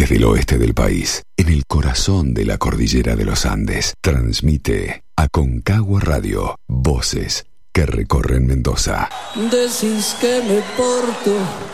Desde el oeste del país, en el corazón de la cordillera de los Andes, transmite Aconcagua Radio, voces que recorren Mendoza. Decís que me porto